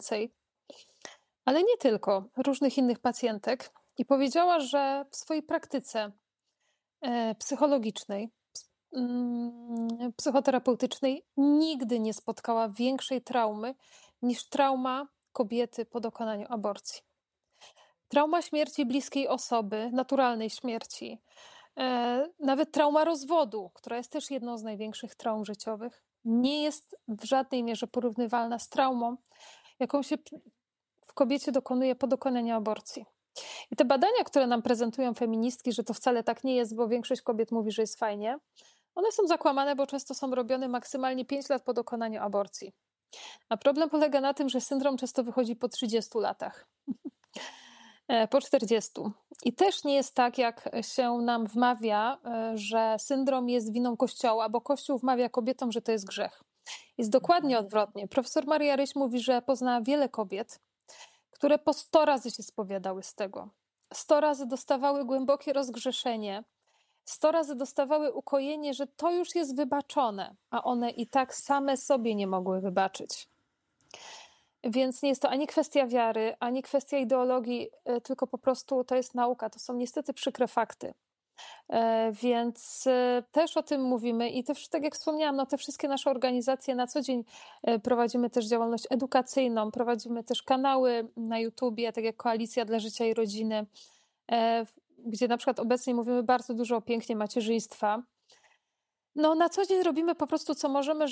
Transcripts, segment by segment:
więcej, ale nie tylko, różnych innych pacjentek i powiedziała, że w swojej praktyce psychologicznej, psychoterapeutycznej nigdy nie spotkała większej traumy niż trauma kobiety po dokonaniu aborcji. Trauma śmierci bliskiej osoby, naturalnej śmierci, nawet trauma rozwodu, która jest też jedną z największych traum życiowych, nie jest w żadnej mierze porównywalna z traumą, jaką się w kobiecie dokonuje po dokonaniu aborcji. I te badania, które nam prezentują feministki, że to wcale tak nie jest, bo większość kobiet mówi, że jest fajnie, one są zakłamane, bo często są robione maksymalnie 5 lat po dokonaniu aborcji. A problem polega na tym, że syndrom często wychodzi po 30 latach. Po 40. I też nie jest tak, jak się nam wmawia, że syndrom jest winą Kościoła, bo Kościół wmawia kobietom, że to jest grzech. Jest dokładnie odwrotnie. Profesor Maria Ryś mówi, że poznała wiele kobiet, które po 100 razy się spowiadały z tego. 100 razy dostawały głębokie rozgrzeszenie, 100 razy dostawały ukojenie, że to już jest wybaczone, a one i tak same sobie nie mogły wybaczyć. Więc nie jest to ani kwestia wiary, ani kwestia ideologii, tylko po prostu to jest nauka. To są niestety przykre fakty. Więc też o tym mówimy i też, tak jak wspomniałam, no te wszystkie nasze organizacje na co dzień prowadzimy też działalność edukacyjną, prowadzimy też kanały na YouTubie, tak jak Koalicja dla Życia i Rodziny, gdzie na przykład obecnie mówimy bardzo dużo o pięknie macierzyństwa. No na co dzień robimy po prostu co możemy,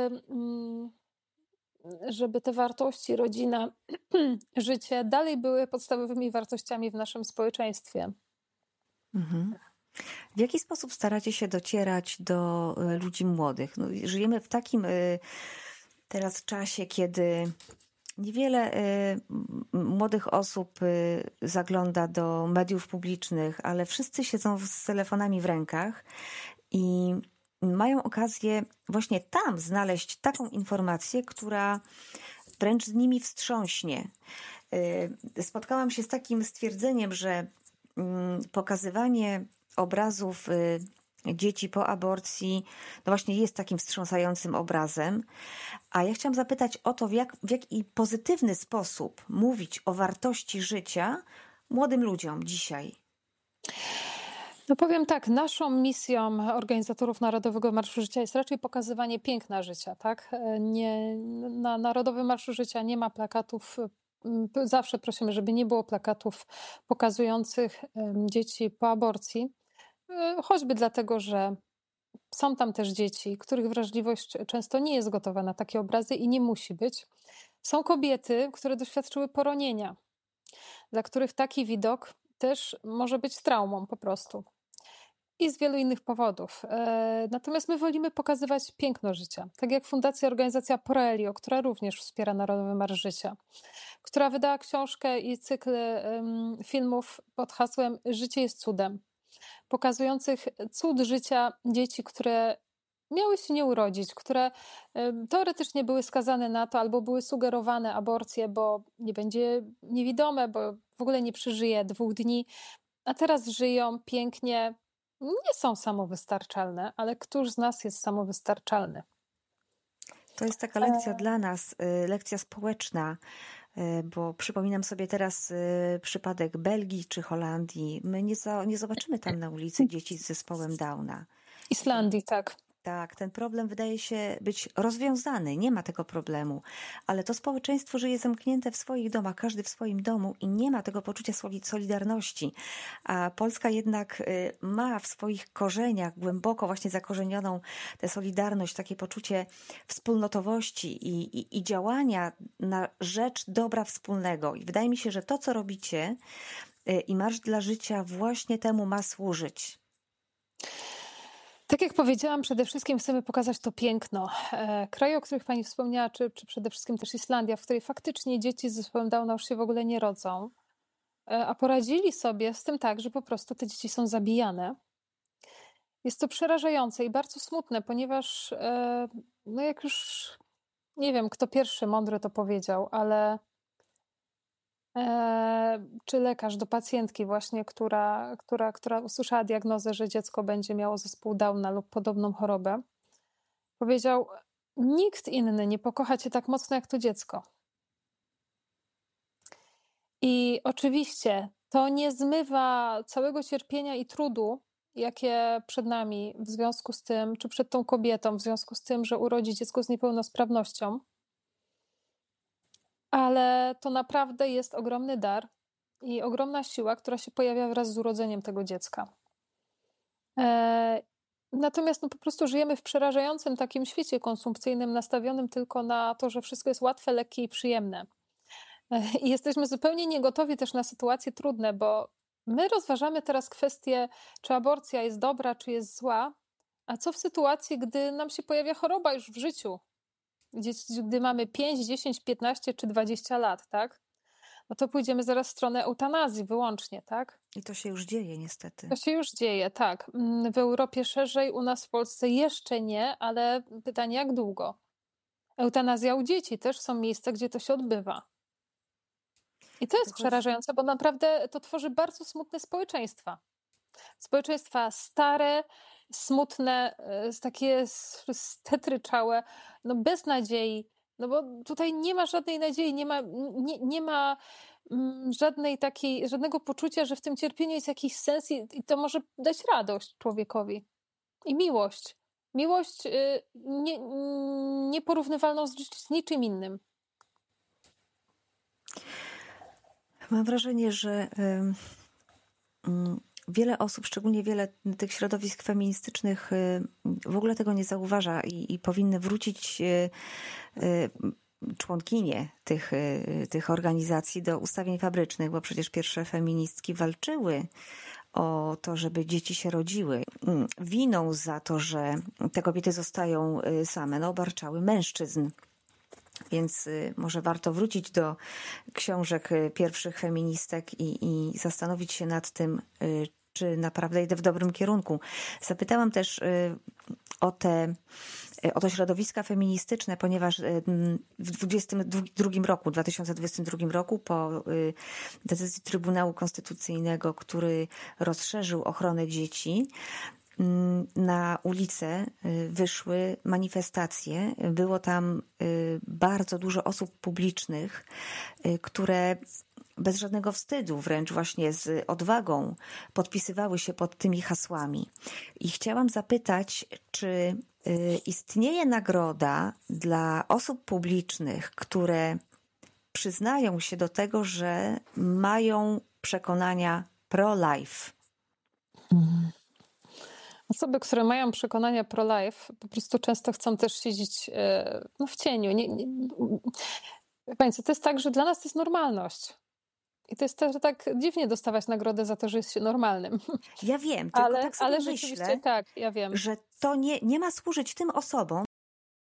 żeby te wartości, rodzina, życie dalej były podstawowymi wartościami w naszym społeczeństwie. Mhm. W jaki sposób staracie się docierać do ludzi młodych? No, żyjemy w takim teraz czasie, kiedy niewiele młodych osób zagląda do mediów publicznych, ale wszyscy siedzą z telefonami w rękach i mają okazję właśnie tam znaleźć taką informację, która wręcz z nimi wstrząśnie. Spotkałam się z takim stwierdzeniem, że pokazywanie obrazów dzieci po aborcji no właśnie jest takim wstrząsającym obrazem. A ja chciałam zapytać o to, w jaki pozytywny sposób mówić o wartości życia młodym ludziom dzisiaj. No powiem tak, naszą misją organizatorów Narodowego Marszu Życia jest raczej pokazywanie piękna życia, tak? Na Narodowym Marszu Życia nie ma plakatów. Zawsze prosimy, żeby nie było plakatów pokazujących dzieci po aborcji, choćby dlatego, że są tam też dzieci, których wrażliwość często nie jest gotowa na takie obrazy i nie musi być. Są kobiety, które doświadczyły poronienia, dla których taki widok też może być traumą po prostu. I z wielu innych powodów. Natomiast my wolimy pokazywać piękno życia. Tak jak organizacja Porelio, która również wspiera Narodowy Marsz Życia, która wydała książkę i cykl filmów pod hasłem Życie jest cudem, pokazujących cud życia dzieci, które miały się nie urodzić, które teoretycznie były skazane na to albo były sugerowane aborcję, bo nie będzie niewidome, bo w ogóle nie przeżyje 2 dni, a teraz żyją pięknie. Nie są samowystarczalne, ale któż z nas jest samowystarczalny? To jest taka lekcja dla nas, lekcja społeczna, bo przypominam sobie teraz przypadek Belgii czy Holandii. My nie zobaczymy tam na ulicy dzieci z zespołem Downa. Islandii, tak. Tak, ten problem wydaje się być rozwiązany, nie ma tego problemu, ale to społeczeństwo żyje zamknięte w swoich domach, każdy w swoim domu i nie ma tego poczucia solidarności. A Polska jednak ma w swoich korzeniach głęboko właśnie zakorzenioną tę solidarność, takie poczucie wspólnotowości i działania na rzecz dobra wspólnego. I wydaje mi się, że to, co robicie i Marsz dla Życia właśnie temu ma służyć. Tak jak powiedziałam, przede wszystkim chcemy pokazać to piękno. Kraje, o których pani wspomniała, czy przede wszystkim też Islandia, w której faktycznie dzieci z zespołem Downa już się w ogóle nie rodzą, a poradzili sobie z tym tak, że po prostu te dzieci są zabijane. Jest to przerażające i bardzo smutne, ponieważ no jak już nie wiem, kto pierwszy mądry to powiedział, ale czy lekarz do pacjentki właśnie, która usłyszała diagnozę, że dziecko będzie miało zespół Downa lub podobną chorobę, powiedział: nikt inny nie pokocha cię tak mocno jak to dziecko. I oczywiście to nie zmywa całego cierpienia i trudu, jakie przed nami w związku z tym, czy przed tą kobietą, w związku z tym, że urodzi dziecko z niepełnosprawnością, ale to naprawdę jest ogromny dar i ogromna siła, która się pojawia wraz z urodzeniem tego dziecka. Natomiast no, po prostu żyjemy w przerażającym takim świecie konsumpcyjnym, nastawionym tylko na to, że wszystko jest łatwe, lekkie i przyjemne. I jesteśmy zupełnie niegotowi też na sytuacje trudne, bo my rozważamy teraz kwestię, czy aborcja jest dobra, czy jest zła, a co w sytuacji, gdy nam się pojawia choroba już w życiu, gdy mamy 5, 10, 15 czy 20 lat, tak? No to pójdziemy zaraz w stronę eutanazji wyłącznie, tak? I to się już dzieje niestety. To się już dzieje, tak. W Europie szerzej, u nas w Polsce jeszcze nie, ale pytanie jak długo? Eutanazja u dzieci też są miejsca, gdzie to się odbywa. I to jest przerażające, bo naprawdę to tworzy bardzo smutne społeczeństwa. Społeczeństwa stare, smutne, takie stetryczałe, no bez nadziei, no bo tutaj nie ma żadnej nadziei, nie ma żadnego poczucia, że w tym cierpieniu jest jakiś sens i to może dać radość człowiekowi. I miłość. Miłość nieporównywalną z niczym innym. Mam wrażenie, że wiele osób, szczególnie wiele tych środowisk feministycznych w ogóle tego nie zauważa i powinny wrócić członkinie tych organizacji do ustawień fabrycznych, bo przecież pierwsze feministki walczyły o to, żeby dzieci się rodziły. Winą za to, że te kobiety zostają same, obarczały mężczyzn. Więc może warto wrócić do książek pierwszych feministek i zastanowić się nad tym, czy naprawdę idę w dobrym kierunku. Zapytałam też o to środowiska feministyczne, ponieważ w 2022 roku, po decyzji Trybunału Konstytucyjnego, który rozszerzył ochronę dzieci, na ulicę wyszły manifestacje. Było tam bardzo dużo osób publicznych, które bez żadnego wstydu, wręcz właśnie z odwagą podpisywały się pod tymi hasłami. I chciałam zapytać, czy istnieje nagroda dla osób publicznych, które przyznają się do tego, że mają przekonania pro-life? Osoby, które mają przekonania pro-life, po prostu często chcą też siedzieć w cieniu. Państwo, to jest tak, że dla nas to jest normalność. I to jest też tak dziwnie dostawać nagrodę za to, że jest się normalnym. Ja wiem, tylko tak sobie ale myślę, rzeczywiście tak, ja wiem. że to nie ma służyć tym osobom,